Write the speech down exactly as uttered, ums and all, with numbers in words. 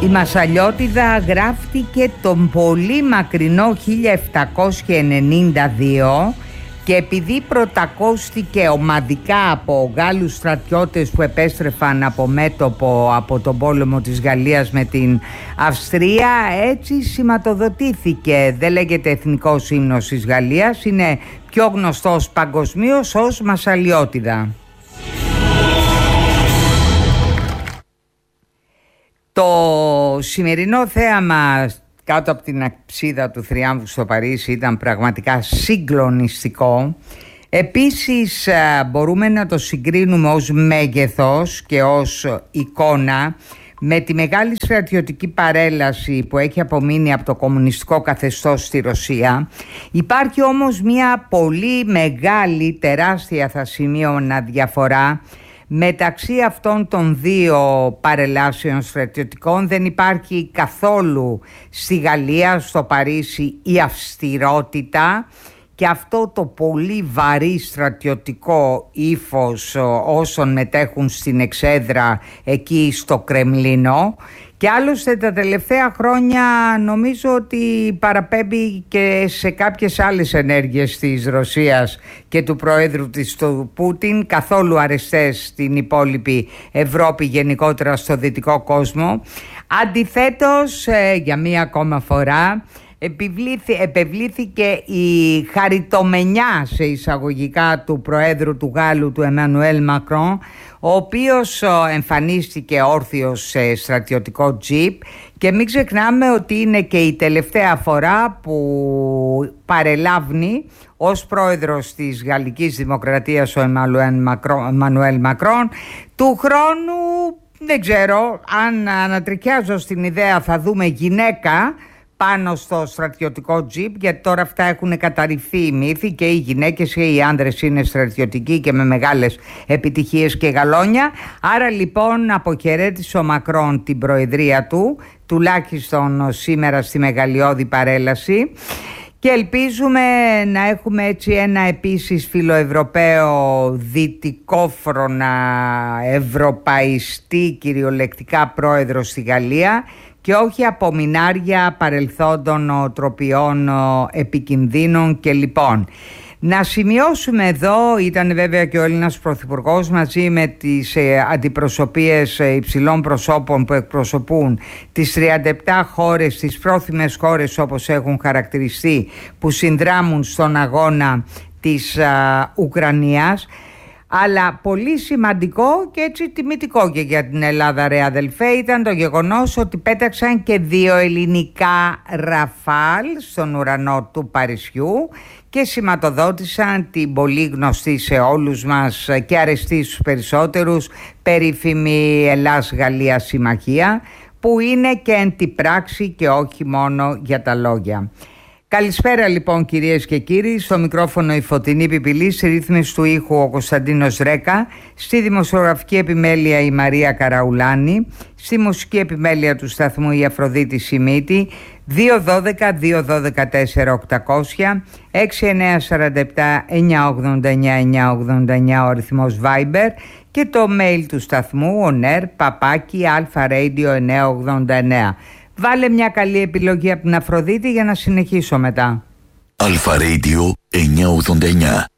Η Μασσαλιώτηδα γράφτηκε τον πολύ μακρινό χίλια επτακόσια ενενήντα δύο και επειδή πρωτακώστηκε ομαδικά από Γάλλους στρατιώτες που επέστρεφαν από μέτωπο από τον πόλεμο της Γαλλίας με την Αυστρία, έτσι σηματοδοτήθηκε. Δεν λέγεται εθνικός ύμνος της Γαλλίας, είναι πιο γνωστός παγκοσμίως ως Μασσαλιώτηδα. Το σημερινό θέαμα κάτω από την αψίδα του Θριάμβου στο Παρίσι ήταν πραγματικά συγκλονιστικό. Επίσης μπορούμε να το συγκρίνουμε ως μέγεθος και ως εικόνα με τη μεγάλη στρατιωτική παρέλαση που έχει απομείνει από το κομμουνιστικό καθεστώς στη Ρωσία. Υπάρχει όμως μια πολύ μεγάλη, τεράστια θα σημείωνα διαφορά μεταξύ αυτών των δύο παρελάσεων στρατιωτικών. Δεν υπάρχει καθόλου στη Γαλλία, στο Παρίσι, η αυστηρότητα και αυτό το πολύ βαρύ στρατιωτικό ύφος όσων μετέχουν στην εξέδρα εκεί στο Κρεμλίνο. Και άλλωστε τα τελευταία χρόνια νομίζω ότι παραπέμπει και σε κάποιες άλλες ενέργειες της Ρωσίας και του Προέδρου της του Πούτιν, καθόλου αρεστές στην υπόλοιπη Ευρώπη, γενικότερα στο δυτικό κόσμο. Αντιθέτως, ε, για μία ακόμα φορά επευλήθηκε η χαριτομενιά σε εισαγωγικά του Προέδρου του Γάλλου, του Εμμανουέλ Μακρόν, ο οποίος εμφανίστηκε όρθιος σε στρατιωτικό τζιπ και μην ξεχνάμε ότι είναι και η τελευταία φορά που παρελάβνει ως πρόεδρος της Γαλλικής Δημοκρατίας ο Εμμανουέλ Μακρόν. Του χρόνου δεν ξέρω, αν ανατριχιάζω στην ιδέα θα δούμε γυναίκα πάνω στο στρατιωτικό τζιπ, γιατί τώρα αυτά έχουν καταρριφθεί οι μύθοι και οι γυναίκες και οι άντρες είναι στρατιωτικοί και με μεγάλες επιτυχίες και γαλόνια. Άρα λοιπόν αποχαιρέτησε ο Μακρόν την προεδρία του, τουλάχιστον σήμερα στη μεγαλειώδη παρέλαση, και ελπίζουμε να έχουμε έτσι ένα επίσης φιλοευρωπαίο, δυτικόφρονα, ευρωπαϊστή κυριολεκτικά πρόεδρο στη Γαλλία και όχι απομεινάρια παρελθόντων οτροπιών επικινδύνων και λοιπόν. Να σημειώσουμε εδώ, ήταν βέβαια και ο Έλληνας Πρωθυπουργός μαζί με τις ε, αντιπροσωπείες ε, υψηλών προσώπων που εκπροσωπούν τις τριάντα επτά χώρες, τις πρόθυμες χώρες όπως έχουν χαρακτηριστεί, που συνδράμουν στον αγώνα της ε, Ουκρανίας. Αλλά πολύ σημαντικό και έτσι τιμητικό και για την Ελλάδα, ρε αδελφέ, ήταν το γεγονός ότι πέταξαν και δύο ελληνικά Ραφάλ στον ουρανό του Παρισιού και σηματοδότησαν την πολύ γνωστή σε όλους μας και αρεστή στους περισσότερους περίφημη Ελλάς-Γαλλία συμμαχία, που είναι και εν τη πράξη και όχι μόνο για τα λόγια. Καλησπέρα λοιπόν κυρίες και κύριοι, στο μικρόφωνο η Φωτεινή Πιπηλή, στη ρύθμιση του ήχου ο Κωνσταντίνος Ρέκα, στη δημοσιογραφική επιμέλεια η Μαρία Καραουλάνη, στη μουσική επιμέλεια του σταθμού η Αφροδίτη Σιμίτη. Δύο δώδεκα δύο δώδεκα τέσσερα οκτακόσια, έξι εννιά τέσσερα επτά εννιά ογδόντα εννιά εννιά ογδόντα εννιά ο αριθμός Viber και το mail του σταθμού oner παπάκι αλφα-radio εννιά ογδόντα εννιά. Βάλε μια καλή επιλογή από την Αφροδίτη για να συνεχίσω μετά. Αλφα Radio εννιά ογδόντα εννιά.